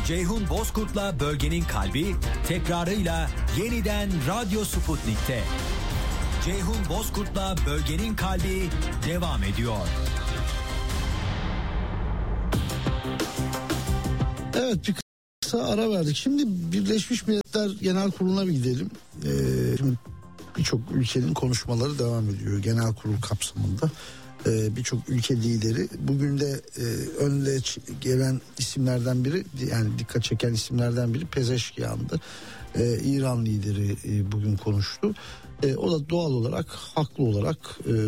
Ceyhun Bozkurt'la Bölgenin Kalbi tekrarıyla yeniden Radyo Sputnik'te. Ceyhun Bozkurt'la Bölgenin Kalbi devam ediyor. Evet, bir kısa ara verdik. Şimdi Birleşmiş Milletler Genel Kurulu'na bir gidelim. Şimdi birçok ülkenin konuşmaları devam ediyor genel kurul kapsamında. Birçok ülke lideri bugün de önde gelen isimlerden biri, yani dikkat çeken isimlerden biri Pezeşkiyan'dı. İran lideri bugün konuştu. O da doğal olarak, haklı olarak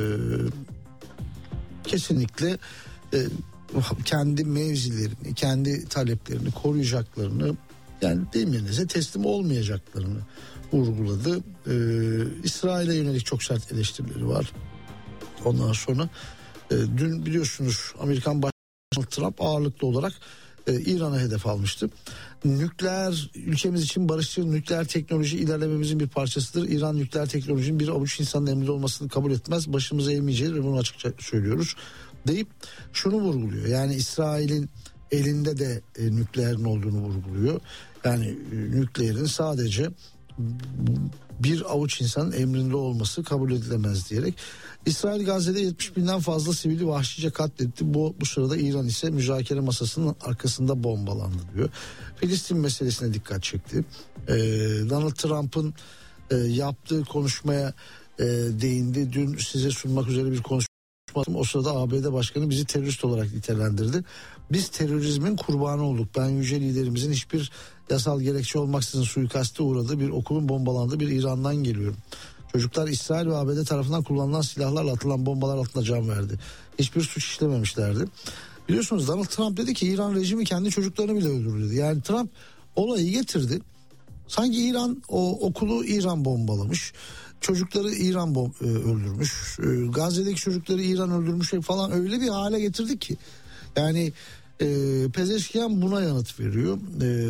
kesinlikle kendi mevzilerini, kendi taleplerini koruyacaklarını, yani deyimlerinize teslim olmayacaklarını vurguladı. İsrail'e yönelik çok sert eleştirileri var. Ondan sonra dün biliyorsunuz Amerikan Başkanı Trump ağırlıklı olarak İran'a hedef almıştı. Nükleer, ülkemiz için barışçıl nükleer teknoloji ilerlememizin bir parçasıdır. İran nükleer teknolojinin bir avuç insanın emrinde olmasını kabul etmez. Başımıza eğmeyeceğiz ve bunu açıkça söylüyoruz deyip şunu vurguluyor. Yani İsrail'in elinde de nükleerin olduğunu vurguluyor. Yani nükleerin sadece bir avuç insanın emrinde olması kabul edilemez diyerek İsrail Gazze'de 70 binden fazla sivili vahşice katletti. Bu sırada İran ise müzakere masasının arkasında bombalandı diyor. Filistin meselesine dikkat çekti. Donald Trump'ın yaptığı konuşmaya değindi. Dün size sunmak üzere bir konuşma. O sırada ABD Başkanı bizi terörist olarak nitelendirdi. Biz terörizmin kurbanı olduk. Ben yüce liderimizin hiçbir yasal gerekçe olmaksızın suikaste uğradığı bir okulun bombalandığı bir İran'dan geliyorum. Çocuklar İsrail ve ABD tarafından kullanılan silahlarla atılan bombalar altında can verdi. Hiçbir suç işlememişlerdi. Biliyorsunuz Donald Trump dedi ki İran rejimi kendi çocuklarını bile öldürdü. Yani Trump olayı getirdi. Sanki İran, o okulu İran bombalamış. Çocukları İran öldürmüş. Gazze'deki çocukları İran öldürmüş falan, öyle bir hale getirdik ki. Yani Pezeşkiyan buna yanıt veriyor.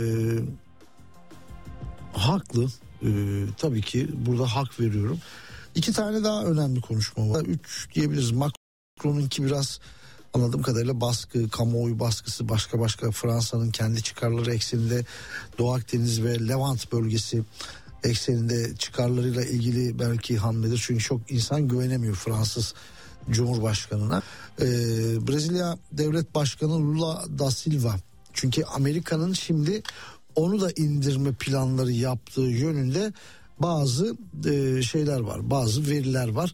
Haklı. Tabii ki burada hak veriyorum. 2 tane daha önemli konuşma var. 3 diyebiliriz. Macron'unki biraz anladığım kadarıyla baskı, kamuoyu baskısı, başka Fransa'nın kendi çıkarları ekseninde Doğu Akdeniz ve Levant bölgesi ekseninde çıkarlarıyla ilgili belki hamledir. Çünkü çok insan güvenemiyor Fransız Cumhurbaşkanı'na. Brezilya Devlet Başkanı Lula da Silva. Çünkü Amerika'nın şimdi onu da indirme planları yaptığı yönünde bazı şeyler var, bazı veriler var.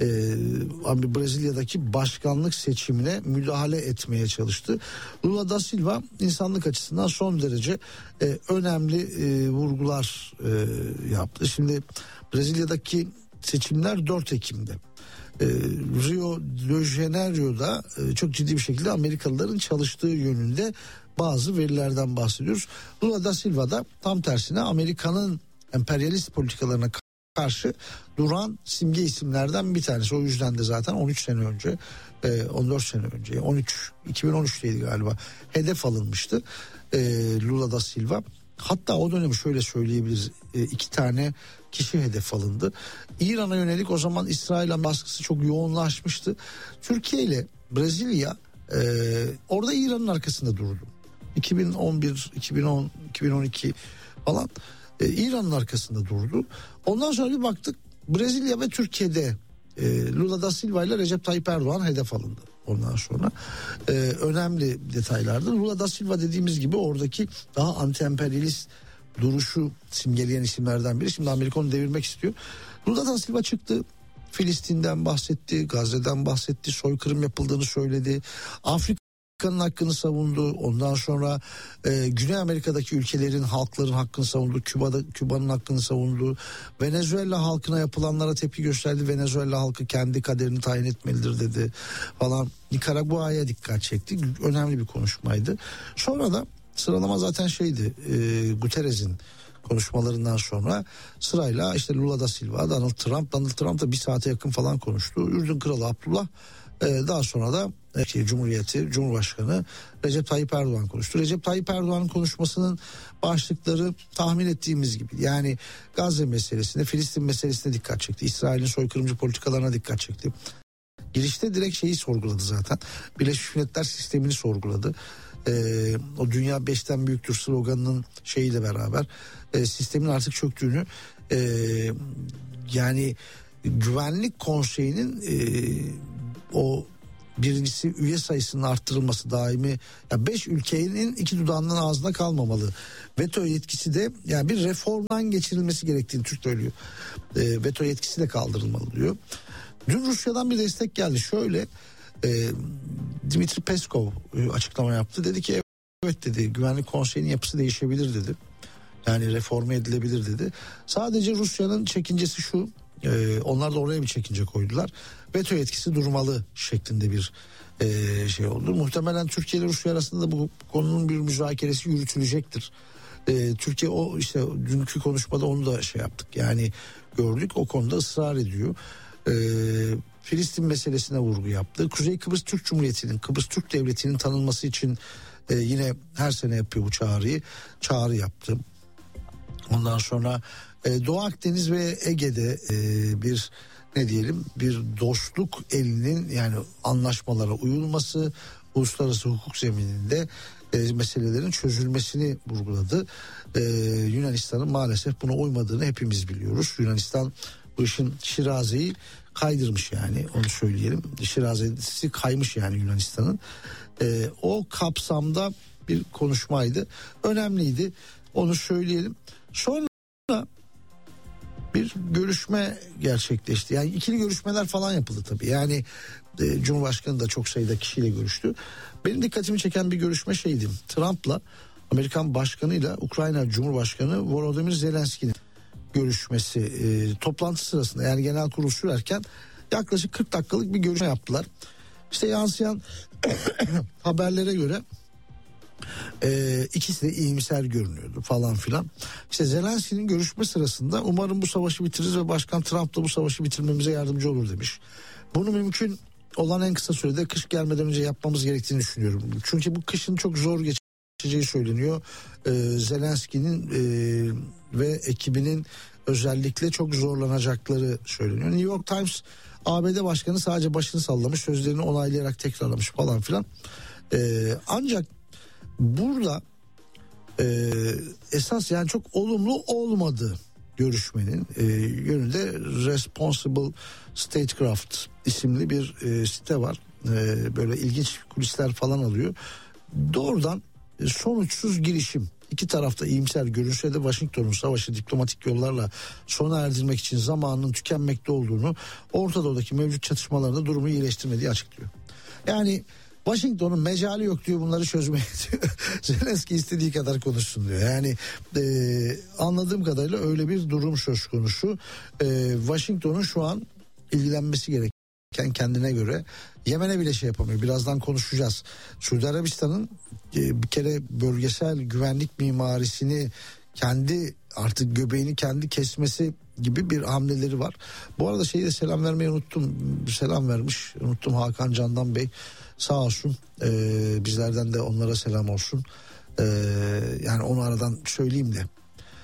Brezilya'daki başkanlık seçimine müdahale etmeye çalıştı. Lula da Silva insanlık açısından son derece önemli vurgular yaptı. Şimdi Brezilya'daki seçimler 4 Ekim'de. Rio de Janeiro'da çok ciddi bir şekilde Amerikalıların çalıştığı yönünde bazı verilerden bahsediyoruz. Lula da Silva da tam tersine Amerika'nın emperyalist politikalarına karşı duran simge isimlerden bir tanesi. O yüzden de zaten 13 sene önce, 14 sene önce, 2013'teydi galiba, hedef alınmıştı Lula da Silva. Hatta o dönemi şöyle söyleyebiliriz, 2 tane kişi hedef alındı. İran'a yönelik o zaman İsrail'e baskısı çok yoğunlaşmıştı. Türkiye ile Brezilya orada İran'ın arkasında durdu. 2011, 2010, 2012 falan İran'ın arkasında durdu. Ondan sonra bir baktık Brezilya ve Türkiye'de Lula da Silva ile Recep Tayyip Erdoğan hedef alındı. Ondan sonra önemli detaylardı. Lula da Silva dediğimiz gibi oradaki daha anti-emperyalist duruşu simgeleyen isimlerden biri. Şimdi Amerika onu devirmek istiyor. Lula da Silva çıktı. Filistin'den bahsetti, Gazze'den bahsetti, soykırım yapıldığını söyledi. Afrika'nın hakkını savundu. Ondan sonra Güney Amerika'daki ülkelerin, halkların hakkını savundu. Küba'nın hakkını savundu. Venezuela halkına yapılanlara tepki gösterdi. Venezuela halkı kendi kaderini tayin etmelidir dedi falan. Nikaragua'ya dikkat çekti. Önemli bir konuşmaydı. Sonra da sıralama zaten şeydi, Guterres'in konuşmalarından sonra sırayla işte Lula da Silva, Donald Trump da 1 saate yakın falan konuştu. Ürdün Kralı Abdullah, daha sonra da Cumhuriyeti Cumhurbaşkanı Recep Tayyip Erdoğan konuştu. Recep Tayyip Erdoğan'ın konuşmasının başlıkları tahmin ettiğimiz gibi, yani Gazze meselesine, Filistin meselesine dikkat çekti. İsrail'in soykırımcı politikalarına dikkat çekti. Girişte direkt şeyi sorguladı zaten. Birleşmiş Milletler sistemini sorguladı. o dünya 5'ten büyüktür sloganının şeyiyle beraber sistemin artık çöktüğünü, yani Güvenlik Konseyi'nin o birincisi üye sayısının arttırılması daimi, 5 ülkenin iki dudağından ağzına kalmamalı. Veto yetkisi de yani bir reformdan geçirilmesi gerektiğini Türk söylüyor. Veto yetkisi de kaldırılmalı diyor. Dün Rusya'dan bir destek geldi. Şöyle Dmitri Peskov açıklama yaptı. Dedi ki evet dedi, Güvenlik Konseyi'nin yapısı değişebilir dedi. Yani reforme edilebilir dedi. Sadece Rusya'nın çekincesi şu. Onlar da oraya bir çekince koydular. Veto yetkisi durmalı şeklinde bir şey oldu. Muhtemelen Türkiye ile Rusya arasında bu konunun bir müzakeresi yürütülecektir. Türkiye o işte dünkü konuşmada onu da şey yaptık. Yani gördük, o konuda ısrar ediyor. Filistin meselesine vurgu yaptı. Kuzey Kıbrıs Türk Cumhuriyeti'nin, Kıbrıs Türk Devleti'nin tanınması için yine her sene yapıyor bu çağrı yaptı. Ondan sonra Doğu Akdeniz ve Ege'de bir bir dostluk elinin, yani anlaşmalara uyulması, uluslararası hukuk zemininde meselelerin çözülmesini vurguladı. Yunanistan'ın maalesef buna uymadığını hepimiz biliyoruz. Yunanistan bu işin Şiraze'yi kaydırmış, yani onu söyleyelim. Şiraze'si kaymış yani Yunanistan'ın. O kapsamda bir konuşmaydı. Önemliydi. Onu söyleyelim. Sonra bir görüşme gerçekleşti. Yani ikili görüşmeler falan yapıldı tabii. Yani Cumhurbaşkanı da çok sayıda kişiyle görüştü. Benim dikkatimi çeken bir görüşme şeydi. Trump'la Amerikan Başkanı'yla Ukrayna Cumhurbaşkanı Volodymyr Zelenski'nin görüşmesi, toplantı sırasında, yani genel kurul sürerken yaklaşık 40 dakikalık bir görüşme yaptılar. İşte yansıyan haberlere göre ikisi de iyimser görünüyordu falan filan. İşte Zelenski'nin görüşme sırasında umarım bu savaşı bitiririz ve Başkan Trump da bu savaşı bitirmemize yardımcı olur demiş. Bunu mümkün olan en kısa sürede, kış gelmeden önce yapmamız gerektiğini düşünüyorum. Çünkü bu kışın çok zor geçeceği söyleniyor. Zelenski'nin ve ekibinin özellikle çok zorlanacakları söyleniyor. New York Times ABD Başkanı sadece başını sallamış, sözlerini onaylayarak tekrarlamış falan filan. Ancak burada esas yani çok olumlu olmadı görüşmenin yönünde Responsible Statecraft isimli bir site var. Böyle ilginç kulisler falan alıyor. Doğrudan sonuçsuz girişim. İki tarafta iyimser görünse de Washington'un savaşı diplomatik yollarla sona erdirmek için zamanının tükenmekte olduğunu, Orta Doğu'daki mevcut çatışmalarında durumu iyileştirmediği açıklıyor. Yani Washington'un mecali yok diyor bunları çözmeye diyor. Zelenski istediği kadar konuşsun diyor. Yani anladığım kadarıyla öyle bir durum söz konusu. Washington'un şu an ilgilenmesi gereken, kendine göre Yemen'e bile şey yapamıyor. Birazdan konuşacağız. Suudi Arabistan'ın bir kere bölgesel güvenlik mimarisini kendi, artık göbeğini kendi kesmesi gibi bir hamleleri var. Bu arada şeyi de selam vermeyi unuttum. Selam vermiş. Unuttum, Hakan Candan Bey. Sağ olsun. Bizlerden de onlara selam olsun. Yani onu aradan söyleyeyim de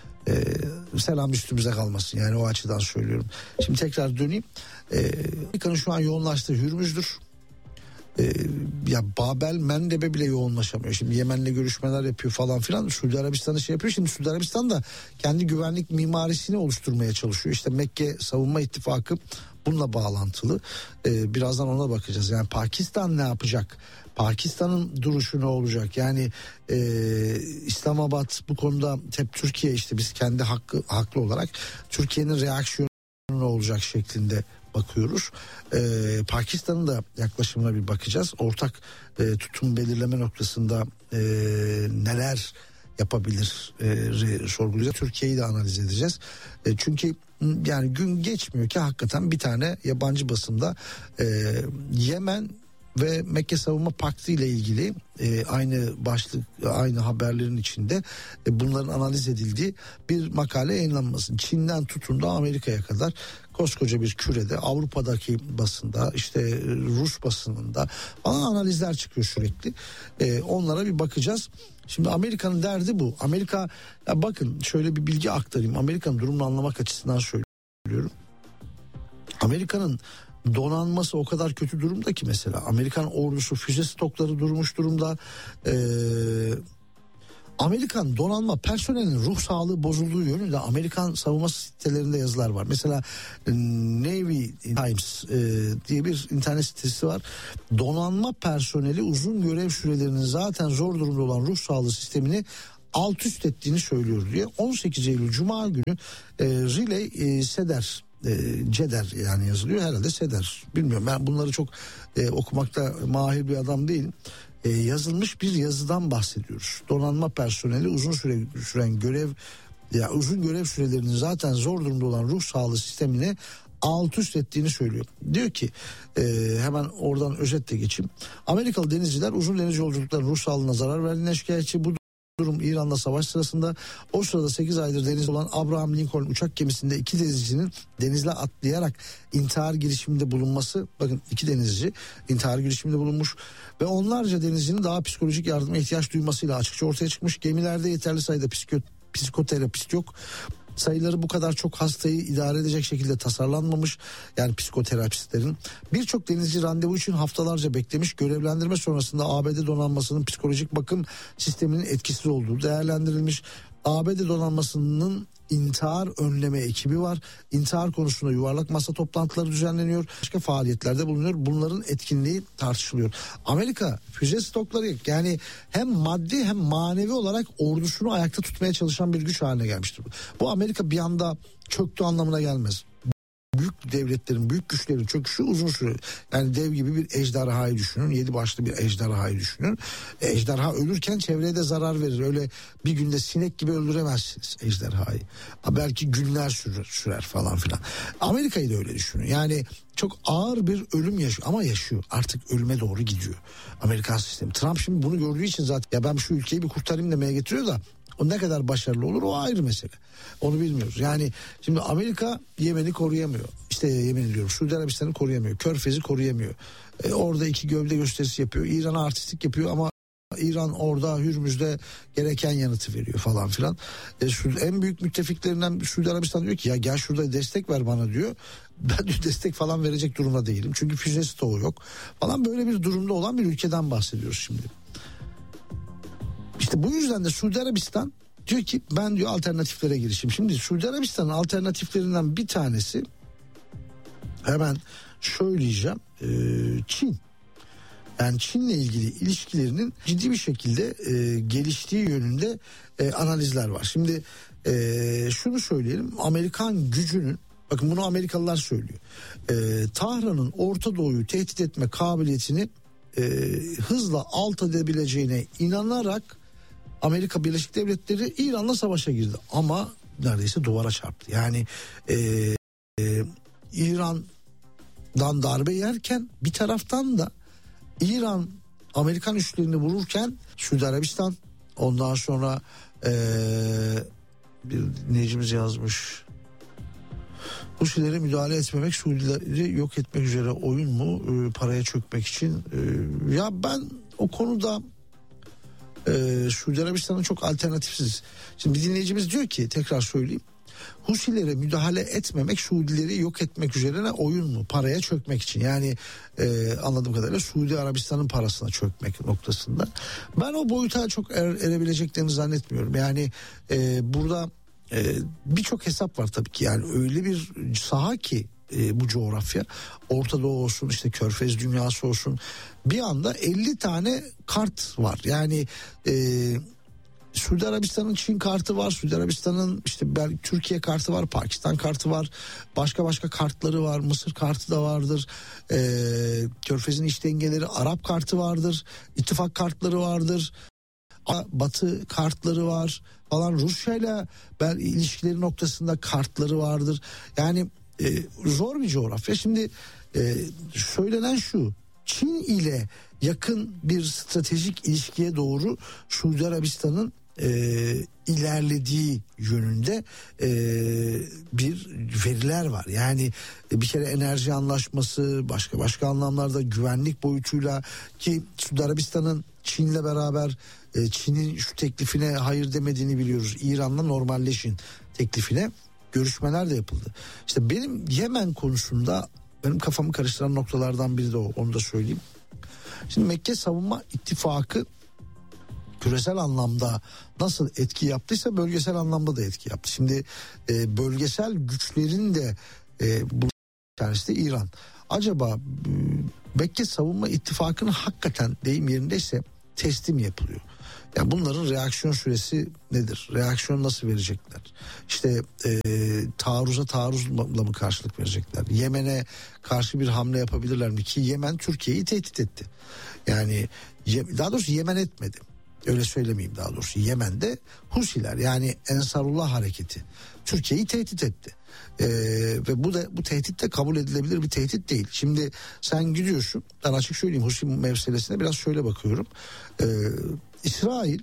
selam üstümüze kalmasın. Yani o açıdan söylüyorum. Şimdi tekrar döneyim. Amerika'nın şu an yoğunlaştığı Hürmüz'dür. Ya Babel Mendeb'e bile yoğunlaşamıyor. Şimdi Yemen'le görüşmeler yapıyor falan filan. Suudi Arabistan'ı şey yapıyor. Şimdi Suudi Arabistan da kendi güvenlik mimarisini oluşturmaya çalışıyor. İşte Mekke Savunma İttifakı bununla bağlantılı. Birazdan ona bakacağız. Yani Pakistan ne yapacak? Pakistan'ın duruşu ne olacak? Yani İslamabad bu konuda hep Türkiye, işte biz kendi haklı olarak Türkiye'nin reaksiyonu ne olacak şeklinde bakıyoruz. Pakistan'ın da yaklaşımına bir bakacağız. Ortak tutum belirleme noktasında neler yapabilir sorgulayacağız. Türkiye'yi de analiz edeceğiz. Çünkü yani gün geçmiyor ki hakikaten bir tane yabancı basında Yemen ve Mekke Savunma Paktı ile ilgili aynı başlık, aynı haberlerin içinde bunların analiz edildiği bir makale yayınlanmasın. Çin'den tutun da Amerika'ya kadar koskoca bir kürede, Avrupa'daki basında, işte Rus basınında falan analizler çıkıyor sürekli. Onlara bir bakacağız. Şimdi Amerika'nın derdi bu. Amerika, ya bakın şöyle bir bilgi aktarayım. Amerika'nın durumunu anlamak açısından söylüyorum. Amerika'nın donanması o kadar kötü durumda ki mesela Amerikan ordusu füze stokları durmuş durumda. Amerikan donanma personelinin ruh sağlığı bozulduğu yönünde Amerikan savunma sitelerinde yazılar var. Mesela Navy Times diye bir internet sitesi var. Donanma personeli uzun görev sürelerinin zaten zor durumda olan ruh sağlığı sistemini alt üst ettiğini söylüyor diye. 18 Eylül Cuma günü Relay Ceder yani yazılıyor herhalde Seder. Bilmiyorum, ben bunları çok okumakta mahir bir adam değilim. Yazılmış bir yazıdan bahsediyoruz. Donanma personeli uzun görev sürelerinin zaten zor durumda olan ruh sağlığı sistemini alt üst ettiğini söylüyor. Diyor ki hemen oradan özetle geçeyim. Amerikalı denizciler uzun deniz yolculuklarının ruh sağlığına zarar verdiğine şikayetçi. Bu durum İran'la savaş sırasında o sırada 8 aydır denizde olan Abraham Lincoln uçak gemisinde 2 denizcinin denizle atlayarak intihar girişiminde bulunması, bakın 2 denizci intihar girişiminde bulunmuş ve onlarca denizcinin daha psikolojik yardıma ihtiyaç duymasıyla açıkça ortaya çıkmış. Gemilerde yeterli sayıda psikoterapist yok. Sayıları bu kadar çok hastayı idare edecek şekilde tasarlanmamış, yani psikoterapistlerin. Birçok denizci randevu için haftalarca beklemiş. Görevlendirme sonrasında ABD donanmasının psikolojik bakım sisteminin etkisiz olduğu değerlendirilmiş. ABD donanmasının intihar önleme ekibi var. İntihar konusunda yuvarlak masa toplantıları düzenleniyor. Başka faaliyetlerde bulunuyor. Bunların etkinliği tartışılıyor. Amerika füze stokları, yani hem maddi hem manevi olarak ordusunu ayakta tutmaya çalışan bir güç haline gelmiştir. Bu Amerika bir anda çöktü anlamına gelmez. Büyük devletlerin, büyük güçlerin çöküşü uzun süre. Yani dev gibi bir ejderhayı düşünün. 7 başlı bir ejderhayı düşünün. Ejderha ölürken çevreye de zarar verir. Öyle bir günde sinek gibi öldüremezsiniz ejderhayı. Belki günler sürer falan filan. Amerika'yı da öyle düşünün. Yani çok ağır bir ölüm yaşıyor ama yaşıyor. Artık ölüme doğru gidiyor Amerikan sistemi. Trump şimdi bunu gördüğü için zaten ya ben şu ülkeyi bir kurtarayım demeye getiriyor da o ne kadar başarılı olur o ayrı mesele. Onu bilmiyoruz. Yani şimdi Amerika Yemen'i koruyamıyor. İşte Yemen'i diyorum. Suudi Arabistan'ı koruyamıyor. Körfez'i koruyamıyor. Orada 2 gövde gösterisi yapıyor. İran'a artistlik yapıyor ama İran orada Hürmüz'de gereken yanıtı veriyor falan filan. En büyük müttefiklerinden Suudi Arabistan diyor ki ya gel şurada destek ver bana diyor. Ben diyor destek falan verecek durumda değilim. Çünkü füze stoğu yok falan, böyle bir durumda olan bir ülkeden bahsediyoruz şimdi. İşte bu yüzden de Suudi Arabistan diyor ki ben diyor alternatiflere girişeyim. Şimdi Suudi Arabistan'ın alternatiflerinden bir tanesi, hemen söyleyeceğim, Çin. Yani Çin'le ilgili ilişkilerinin ciddi bir şekilde geliştiği yönünde analizler var. Şimdi şunu söyleyelim, Amerikan gücünün, bakın bunu Amerikalılar söylüyor, Tahran'ın Orta Doğu'yu tehdit etme kabiliyetini hızla alt edebileceğine inanarak Amerika Birleşik Devletleri İran'la savaşa girdi. Ama neredeyse duvara çarptı. Yani İran'dan darbe yerken bir taraftan da İran Amerikan üslerini vururken Suudi Arabistan, ondan sonra bir dinleyicimiz yazmış. Husilere müdahale etmemek, Suudileri yok etmek üzere oyun mu, paraya çökmek için? Ya ben o konuda Suudi Arabistan'ın çok alternatifsiz. Şimdi bir dinleyicimiz diyor ki, tekrar söyleyeyim, Husilere müdahale etmemek, Suudileri yok etmek üzerine oyun mu, paraya çökmek için? Yani anladığım kadarıyla Suudi Arabistan'ın parasına çökmek noktasında. Ben o boyuta çok erebileceklerini zannetmiyorum. Yani burada birçok hesap var tabii ki. Yani öyle bir saha ki bu coğrafya, Orta Doğu olsun, işte Körfez dünyası olsun, bir anda 50 tane kart var. Yani Suudi Arabistan'ın Çin kartı var, Suudi Arabistan'ın işte Türkiye kartı var, Pakistan kartı var, başka kartları var, Mısır kartı da vardır, Körfez'in iç dengeleri, Arap kartı vardır, ittifak kartları vardır, Batı kartları var falan, Rusya'yla ilişkileri noktasında kartları vardır. Yani zor bir coğrafya. Şimdi söylenen şu, Çin ile yakın bir stratejik ilişkiye doğru Suudi Arabistan'ın ilerlediği yönünde bir veriler var. Yani bir kere enerji anlaşması, başka anlamlarda güvenlik boyutuyla, ki Suudi Arabistan'ın Çin'le beraber Çin'in şu teklifine hayır demediğini biliyoruz. İran'la normalleşin teklifine görüşmeler de yapıldı. İşte benim Yemen konusunda benim kafamı karıştıran noktalardan biri de o, onu da söyleyeyim. Şimdi Mekke Savunma İttifakı küresel anlamda nasıl etki yaptıysa bölgesel anlamda da etki yaptı. Şimdi bölgesel güçlerin de bu tanesi de İran. Acaba Mekke Savunma İttifakı'nın hakikaten deyim yerindeyse teslim yapılıyor. Yani bunların reaksiyon süresi nedir? Reaksiyon nasıl verecekler? İşte taarruzla mı karşılık verecekler? Yemen'e karşı bir hamle yapabilirler mi? Ki Yemen Türkiye'yi tehdit etti. Yani daha doğrusu Yemen etmedi. Öyle söylemeyeyim daha doğrusu. Yemen'de Husiler yani Ensarullah hareketi Türkiye'yi tehdit etti. Ve bu tehdit de kabul edilebilir bir tehdit değil. Şimdi sen gidiyorsun, ben açık söyleyeyim Husi meselesine biraz şöyle bakıyorum. İsrail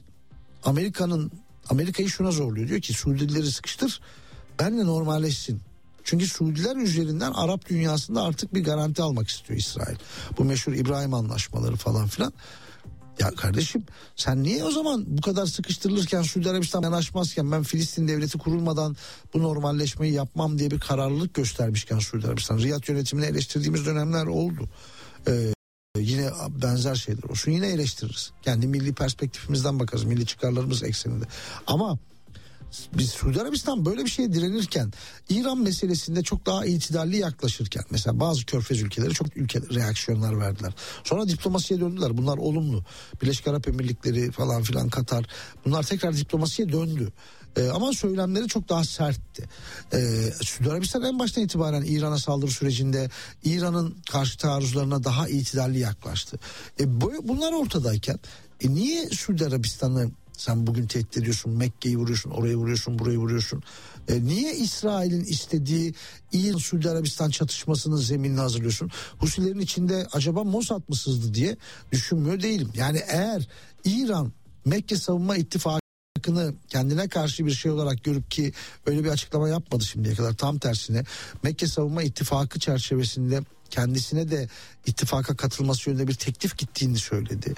Amerika'yı şuna zorluyor, diyor ki Suudileri sıkıştır, benle normalleşsin. Çünkü Suudiler üzerinden Arap dünyasında artık bir garanti almak istiyor İsrail. Bu meşhur İbrahim anlaşmaları falan filan. Ya kardeşim sen niye o zaman bu kadar sıkıştırılırken Suudi Arabistan yanaşmazken ben Filistin devleti kurulmadan bu normalleşmeyi yapmam diye bir kararlılık göstermişken Suudi Arabistan Riyad yönetimini eleştirdiğimiz dönemler oldu. Yine benzer şeyler olsun, yine eleştiririz. Kendi milli perspektifimizden bakarız, milli çıkarlarımız ekseninde. Ama biz Suudi Arabistan böyle bir şeye direnirken, İran meselesinde çok daha itidalli yaklaşırken, mesela bazı körfez ülkeleri çok reaksiyonlar verdiler. Sonra diplomasiye döndüler. Bunlar olumlu. Birleşik Arap Emirlikleri falan filan, Katar, bunlar tekrar diplomasiye döndü. Ama söylemleri çok daha sertti. Suudi Arabistan en baştan itibaren İran'a saldırı sürecinde İran'ın karşı taarruzlarına daha itidalli yaklaştı. Bunlar ortadayken niye Suudi Arabistan'ı sen bugün tehdit ediyorsun, Mekke'yi vuruyorsun, orayı vuruyorsun, burayı vuruyorsun? Niye İsrail'in istediği İran-Suudi Arabistan çatışmasının zeminini hazırlıyorsun? Husilerin içinde acaba Mossad mı sızdı diye düşünmüyor değilim. Yani eğer İran Mekke Savunma İttifakı'nı kendine karşı bir şey olarak görüp, ki öyle bir açıklama yapmadı şimdiye kadar, tam tersine Mekke Savunma İttifakı çerçevesinde kendisine de ittifaka katılması yönünde bir teklif gittiğini söyledi.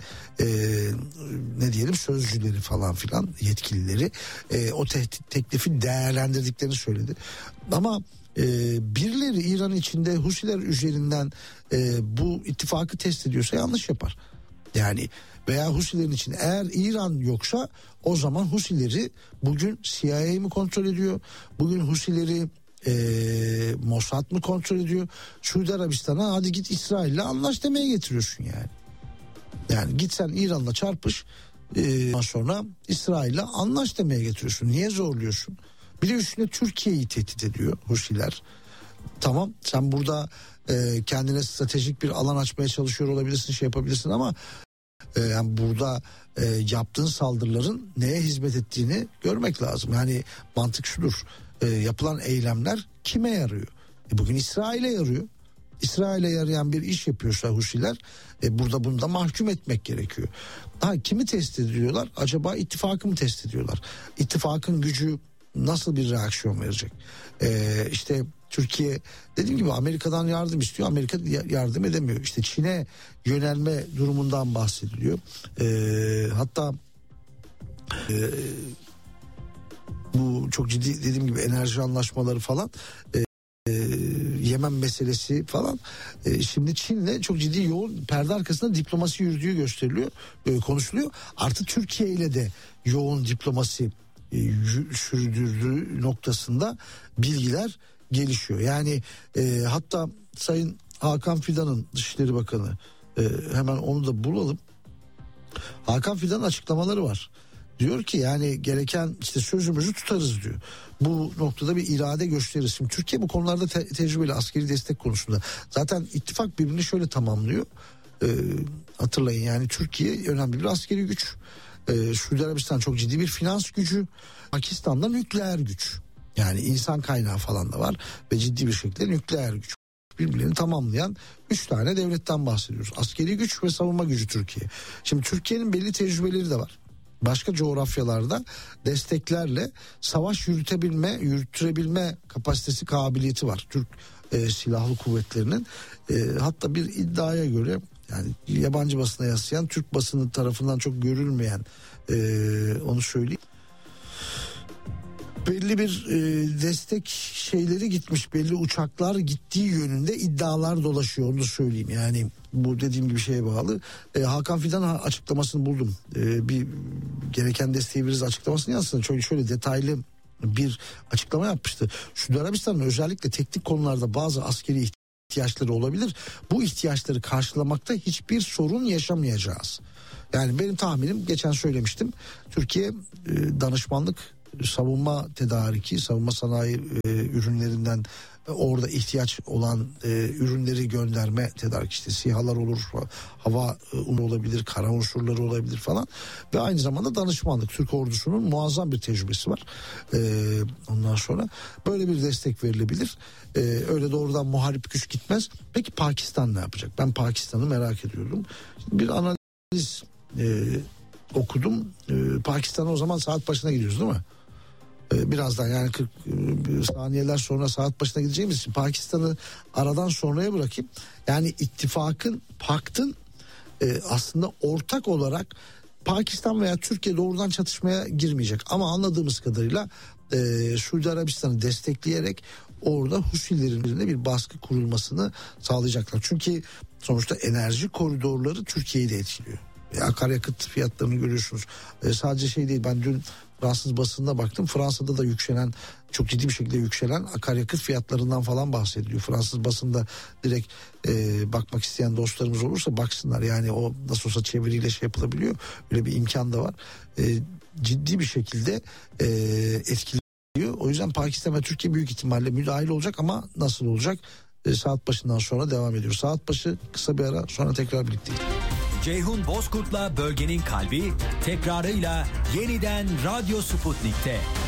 Ne diyelim, sözcüleri falan filan, yetkilileri o teklifi değerlendirdiklerini söyledi. Ama birileri İran içinde Husiler üzerinden bu ittifakı test ediyorsa yanlış yapar. Yani veya Husilerin için eğer İran yoksa o zaman Husileri bugün CIA mı kontrol ediyor? Bugün Husileri Mossad mı kontrol ediyor? Suudi Arabistan'a hadi git İsrail'le anlaş demeye getiriyorsun yani. Yani git sen İran'la çarpış, sonra İsrail'le anlaş demeye getiriyorsun. Niye zorluyorsun? Bir de üstüne Türkiye'yi tehdit ediyor Husiler. Tamam, sen burada kendine stratejik bir alan açmaya çalışıyor olabilirsin, şey yapabilirsin ama yani burada yaptığın saldırıların neye hizmet ettiğini görmek lazım. Yani mantık şudur: yapılan eylemler kime yarıyor? Bugün İsrail'e yarıyor. İsrail'e yarayan bir iş yapıyorsa Husiler, burada bunu da mahkum etmek gerekiyor. Kimi test ediyorlar? Acaba ittifakı mı test ediyorlar? İttifakın gücü nasıl bir reaksiyon verecek? İşte Türkiye, dediğim gibi, Amerika'dan yardım istiyor. Amerika yardım edemiyor. İşte Çin'e yönelme durumundan bahsediliyor. Hatta bu çok ciddi, dediğim gibi, enerji anlaşmaları falan, Yemen meselesi falan, şimdi Çin'le çok ciddi, yoğun perde arkasında diplomasi yürüdüğü gösteriliyor, konuşuluyor. Artık Türkiye ile de yoğun diplomasi sürdürdüğü noktasında bilgiler gelişiyor. Yani hatta Sayın Hakan Fidan'ın, Dışişleri Bakanı, hemen onu da bulalım. Hakan Fidan'ın açıklamaları var. Diyor ki yani gereken işte sözümüzü tutarız diyor. Bu noktada bir irade gösteririz. Şimdi Türkiye bu konularda tecrübeli, askeri destek konusunda. Zaten ittifak birbirini şöyle tamamlıyor. Hatırlayın, yani Türkiye önemli bir askeri güç. Suudi Arabistan çok ciddi bir finans gücü. Pakistan'da nükleer güç. Yani insan kaynağı falan da var ve ciddi bir şekilde nükleer güç. Birbirlerini tamamlayan 3 tane devletten bahsediyoruz. Askeri güç ve savunma gücü Türkiye. Şimdi Türkiye'nin belli tecrübeleri de var. Başka coğrafyalarda desteklerle savaş yürütürebilme kapasitesi, kabiliyeti var Türk silahlı kuvvetlerinin. Hatta bir iddiaya göre, yani yabancı basına yansıyan, Türk basını tarafından çok görülmeyen, onu söyleyeyim, belli bir destek şeyleri gitmiş, belli uçaklar gittiği yönünde iddialar dolaşıyor, onu da söyleyeyim. Yani bu dediğim gibi şeye bağlı. Hakan Fidan açıklamasını buldum. Bir gereken desteği veririz açıklamasını yazsın. Şöyle detaylı bir açıklama yapmıştı. Suudi Arabistan'ın özellikle teknik konularda bazı askeri ihtiyaçları olabilir. Bu ihtiyaçları karşılamakta hiçbir sorun yaşamayacağız. Yani benim tahminim, geçen söylemiştim, Türkiye danışmanlık, savunma tedariki, savunma sanayi ürünlerinden orada ihtiyaç olan ürünleri gönderme tedarik, işte SİHA'lar olur, hava olabilir, kara unsurları olabilir falan, ve aynı zamanda danışmanlık. Türk ordusunun muazzam bir tecrübesi var. Ondan sonra böyle bir destek verilebilir. Öyle doğrudan muharip güç gitmez. Peki Pakistan ne yapacak? Ben Pakistan'ı merak ediyorum. Bir analiz okudum. Pakistan'a o zaman saat başına gidiyoruz değil mi? Birazdan, yani 40 saniyeler sonra saat başına gideceğimiz için Pakistan'ı aradan sonraya bırakayım. Yani ittifakın, paktın aslında ortak olarak Pakistan veya Türkiye doğrudan çatışmaya girmeyecek. Ama anladığımız kadarıyla Suudi Arabistan'ı destekleyerek orada Husilerin üzerine bir baskı kurulmasını sağlayacaklar. Çünkü sonuçta enerji koridorları Türkiye'yi de etkiliyor. Akaryakıt fiyatlarını görüyorsunuz. Sadece şey değil, ben dün Fransız basınına baktım. Fransa'da da yükselen, çok ciddi bir şekilde yükselen akaryakıt fiyatlarından falan bahsediliyor. Fransız basında direkt bakmak isteyen dostlarımız olursa baksınlar. Yani o nasıl olsa çeviriyle şey yapılabiliyor. Böyle bir imkan da var. Ciddi bir şekilde etkiliyor. O yüzden Pakistan ve Türkiye büyük ihtimalle müdahil olacak, ama nasıl olacak? Saat başından sonra devam ediyor. Saat başı kısa bir ara, sonra tekrar birlikteyiz. Ceyhun Bozkurt'la Bölgenin Kalbi tekrarıyla yeniden Radyo Sputnik'te.